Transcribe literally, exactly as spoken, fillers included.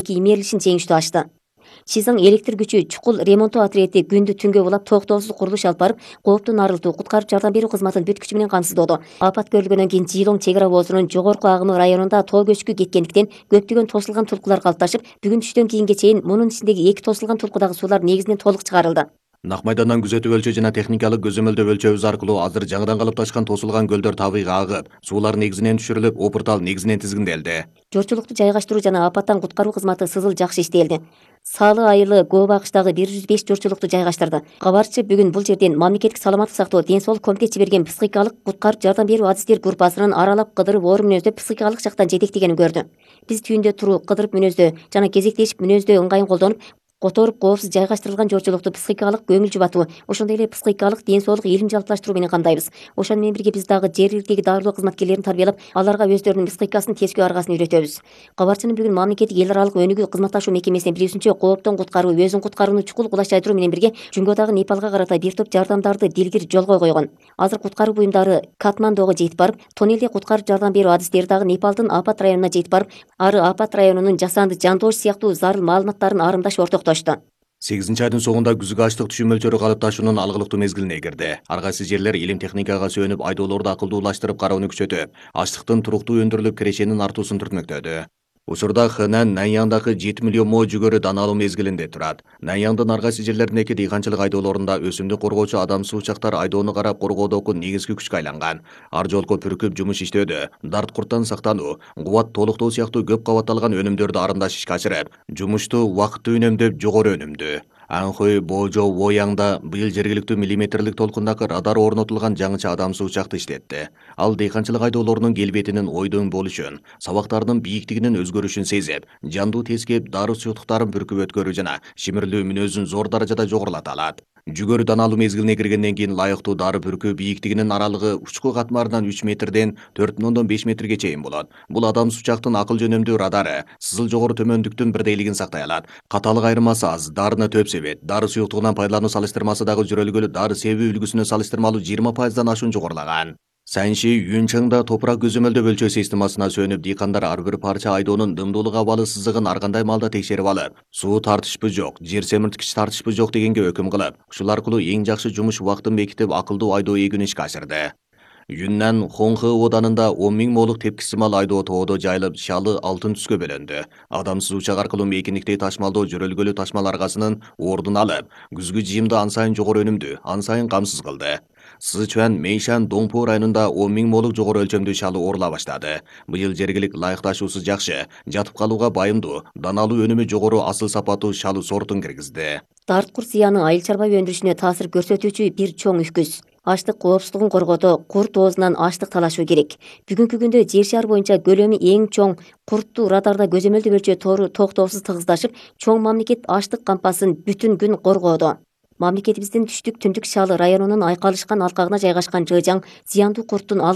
киймелишин жеңиштүү ачты. Шизаң электр күчү чукул ремонттоо отрети күндү түнгө булап токтоосуз курулуш алып барып, кооптун арылтуу, куткарып жардам берүү кызматын бүт күчү менен камсыздоодо. Апат көрүлгөндөн кийин Жийлоң чек ара боозунун жогорку агымы районунда тоо көчкү кеткендиктен көптөгөн тосулган тулкулар калыпташып, бүгүн түштөн кийинге чейин мунун ичиндеги эки тосулган тулкудагы суулар негизинен толук чыгарылды. Нак майдандан күзөтүп өлчөө жана техникалык көзөмөлдөө өлчөөбүз аркылуу азыр жаңыдан калыпташкан тосулган көлдөр табыйга агып, суулар негизинен түшүрүлүп, опуртал негизинен тизгинделди. Жорчулукту жайгаштыруу жана апаттан куткаруу кызматы сызыл жакшы иштелди. Салы айылы Гообагыштагы бир жүз беш жорчулукту жайгаштырды. Кабарчы бүгүн бул жерден мамлекеттик саламаттык сактоо ден соолук комитети берген психикалык куткарып жардам берүү адистер группасынын аралап кыдырып орун мүнөздөө психикалык жактан жетектегенин көрдү. Биз түйүндө туруу кыдырып мүнөздөө жана кезектешип мүнөздөө ыңгайын колдонуп, которуп коопсуз жайгаштырылган жорчулукту психикалык көңүл жубатуу, ошондой эле психикалык ден соолук илим жалпылаштыруу менен камдайбыз. Ошону менен бирге биз дагы жергиликтеги дарылоо кызматкерлерин тарбиялап, аларга өздөрүнүн психикасын тескөө аргасын үйрөтөбүз. Кабарчынын бүгүн мамлекеттик эл аралык өнүгүү кызматташуу мекемесинин билүүсүнчө, кооптон куткаруу, өзүн куткарууну чукул кулаш жайдыруу менен бирге Жумгодагы Непалга карата бир топ жардамдарды дилгир жолго койгон. Азыр куткаруу буюмдары Катмандого жетип барып, тоннелде куткарып жардам берүү адистери дагы Непалдын Апат районуна жетип барып, ары Апат районунун жасанды жандоош сыяктуу зарыл маалыматтарын арымдаш ортоктошту. сегизинчи айдын соңунда күзгү ачлык түшүү мөлчөрү калыпташуунун алгылыктуу мезгилине кирди. Ар кайсы жерлер илим техникага сүйөнүп, айдоолорду акылдуулаштырып кароону күчөтүп, ачлыктын туруктуу өндүрүлүп кирешенин артуусун түртмөктөдү. Учурда Хэнан Наньяңдагы жети миллион мо жүгөрү даналуу мезгилинде турат. Наньяңдын ар кайсы жерлериндеги дыйканчылык айдоолорунда өсүмдүк коргоочу адамсыз учактар айдоону карап коргоодогу негизги күчкө айланган. Ар жолку пүркүп жумуш иштөөдө, дарт курттан сактануу, кубат толуктоо сыяктуу көп кабатталган өнүмдөрдү арымдаш ишке ашырып, жумушту убакытты үнөмдөп жогору өнүмдүү. Анхой Божо Вояңда быйыл жергиликтүү миллиметрлик толкундагы радар орнотулган жаңыча адамсыз учакты иштетти. Ал дыйканчылык айдоолорунун келбетинин ойдон болушун, сабактарынын бийиктигинин өзгөрүшүн сезип, жандуу тескеп, дару суюктуктарын бүркүп өткөрүү жана шимирлүү мүнөзүн зор даражада жогорулата алат. Жүгөрү даналуу мезгилине киргенден кийин лайыктуу дары бүркүү бийиктигинин аралыгы учку катмарынан үч метрден төрт бүтүн ондон беш метрге чейин болот. Бул адамсыз учактын акыл жөнөмдүү радары сызыл жогору төмөндүктүн бирдейлигин сактай алат. Каталык айырмасы аз, дарыны төп себет. Дары суюктугунан пайдалануу салыштырмасы дагы жөрөлгөлү дары себүү үлгүсүнө салыштырмалуу жыйырма пайыздан ашуун жогорулаган. Санши Юнчаңда топурак көзөмөлдөө өлчөө системасына сүйөнүп, дыйкандар ар бир парча айдоонун дымдуулук абалы сызыгын ар кандай маалда текшерип алып, суу тартышпы жок, жер семирткич тартышпы жок дегенге өкүм кылып, ушул аркылуу эң жакшы жумуш убактын бекитип, акылдуу айдоо эгүүнү ишке ашырды. Юннан Хонхэ оданында он миң молук тепкичи мал айдоо тоодо жайылып, шалы алтын түскө бөлөндү. Адамсыз учак аркылуу мейкиндикти ташмалдоо жөрөлгөлү ташмал аргасынын ордун алып, күзгү жыйымды ан сайын жогору өнүмдүү, ан сайын камсыз кылды. Сычуан Мейшан Доңпо районунда он миң молук жогору өлчөмдүү шалы оорула баштады. Быйыл жергилик ылайыкташуусу жакшы, жатып калууга байымдуу, даналуу өнүмү жогору асыл сапаттуу шалы сортун киргизди. Дарт курт зыяны айыл чарба өндүрүшүнө таасир көрсөтүүчү бир чоң үкүз. Ачлык коопсуздугун коргоодо курт оозунан ачлык талашуу керек. Бүгүнкү күндө жер шары боюнча көлөмү эң чоң куртту радарда көзөмөлдөө өлчөө тору токтоосуз тыгыздашып, чоң мамлекет ачлык кампасын бүтүн күн коргоодо. Мамлекетибиздин түштүк түндүк шалы районунун айкалышкан алкагына жайгашкан Жыжаң зыяндуу курттун